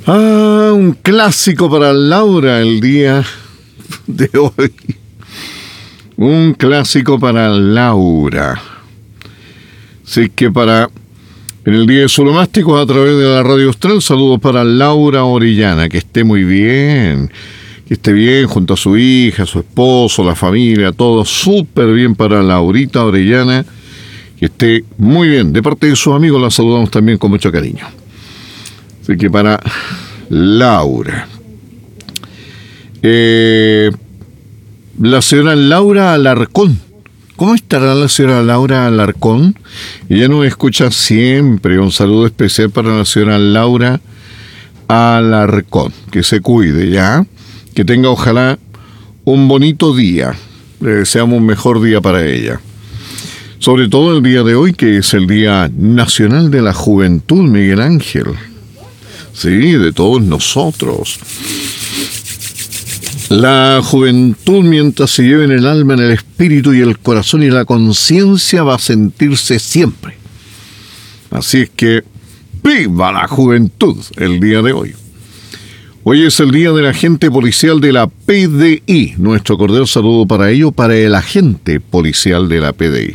Un clásico para Laura el día de hoy. Un clásico para Laura. Así que en el día de su onomástico a través de la Radio Austral, saludos para Laura Orellana, que esté muy bien. Que esté bien junto a su hija, su esposo, la familia, todo súper bien para Laurita Orellana. Que esté muy bien. De parte de sus amigos la saludamos también con mucho cariño. Así que para Laura. La señora Laura Alarcón. ¿Cómo estará la señora Laura Alarcón? Ella nos escucha siempre. Un saludo especial para la señora Laura Alarcón. Que se cuide, ¿ya? Que tenga, ojalá, un bonito día. Le deseamos un mejor día para ella. Sobre todo el día de hoy, que es el Día Nacional de la Juventud, Miguel Ángel. Sí, de todos nosotros. La juventud, mientras se lleve en el alma, en el espíritu y el corazón y la conciencia, va a sentirse siempre. Así es que, ¡viva la juventud! El día de hoy. Hoy es el día del agente policial de la PDI. Nuestro cordial saludo para ello, para el agente policial de la PDI.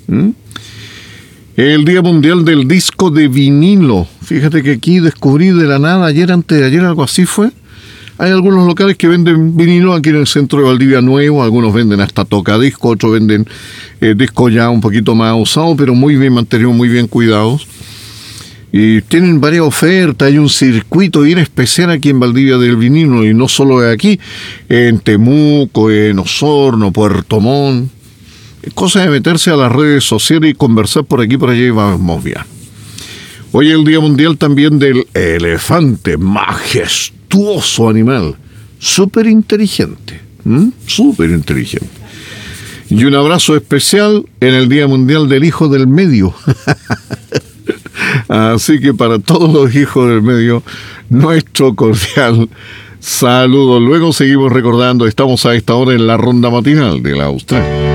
El Día Mundial del Disco de Vinilo. Fíjate que aquí descubrí de la nada, antes de ayer, algo así fue. Hay algunos locales que venden vinilo aquí en el centro de Valdivia Nuevo. Algunos venden hasta tocadiscos, otros venden discos ya un poquito más usados, pero muy bien mantenidos, muy bien cuidados. Y tienen varias ofertas. Hay un circuito bien especial aquí en Valdivia del vinilo, y no solo aquí, en Temuco, en Osorno, Puerto Montt. Cosa de meterse a las redes sociales y conversar por aquí, por allá, y vamos bien. Hoy es el Día Mundial también del elefante, majestuoso animal, súper inteligente, súper inteligente. Y un abrazo especial en el Día Mundial del Hijo del Medio. Así que para todos los hijos del medio, nuestro cordial saludo. Luego seguimos recordando, estamos a esta hora en la ronda matinal de la Austral.